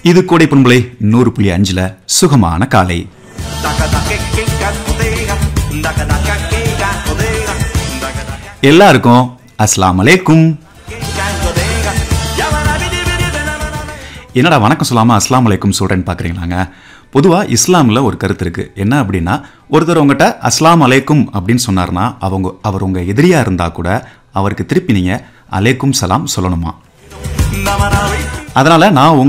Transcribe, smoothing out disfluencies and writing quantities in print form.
இது கோடை பண்பலை 100.5 சுகமான காலை. எல்லாருக்கும் அஸ்ஸலாமு அலைக்கும். என்னடா வணக்கம் சொல்லாம அஸ்ஸலாமு அலைக்கும் சொல்றேன்னு பாக்குறீங்களாங்க? பொதுவா இஸ்லாம்ல ஒரு கருத்து இருக்கு. என்ன அப்படின்னா, ஒருத்தர் உங்ககிட்ட அஸ்ஸலாமு அலைக்கும் அப்படின்னு சொன்னார்னா அவர் உங்க எதிரியா இருந்தா கூட அவருக்கு திருப்பி நீங்க அலைக்கும் சலாம் சொல்லணுமா. அதனால நான்